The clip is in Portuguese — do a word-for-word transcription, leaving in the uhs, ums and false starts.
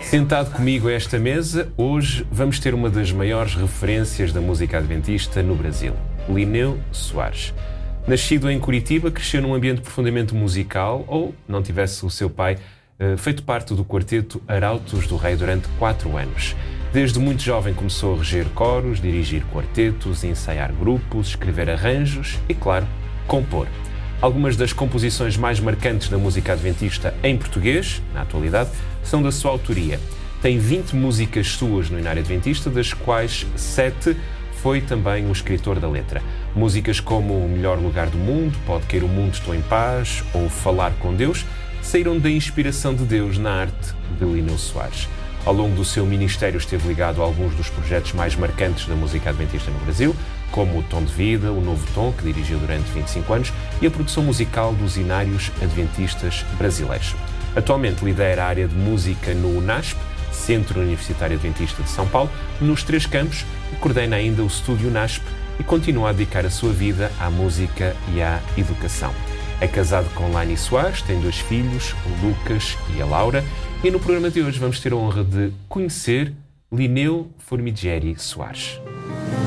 Sentado comigo a esta mesa, hoje vamos ter uma das maiores referências da música adventista no Brasil, Lineu Soares. Nascido em Curitiba, cresceu num ambiente profundamente musical, ou, não tivesse o seu pai, feito parte do quarteto Arautos do Rei durante quatro anos. Desde muito jovem começou a reger coros, dirigir quartetos, ensaiar grupos, escrever arranjos e, claro, compor. Algumas das composições mais marcantes da música adventista em português, na atualidade, são da sua autoria. Tem vinte músicas suas no Inário Adventista, das quais sete foi também o escritor da letra. Músicas como O Melhor Lugar do Mundo, Pode Cair o Mundo, Estou em Paz ou Falar com Deus saíram da inspiração de Deus na arte de Lineu Soares. Ao longo do seu ministério esteve ligado a alguns dos projetos mais marcantes da música adventista no Brasil, como o Tom de Vida, o Novo Tom, que dirigiu durante vinte e cinco anos, e a produção musical dos Inários Adventistas Brasileiros. Atualmente lidera a área de música no UNASP, Centro Universitário Adventista de São Paulo, nos três campos, e coordena ainda o Estúdio UNASP e continua a dedicar a sua vida à música e à educação. É casado com Laine Soares, tem dois filhos, o Lucas e a Laura, e no programa de hoje vamos ter a honra de conhecer Lineu Formigeri Soares.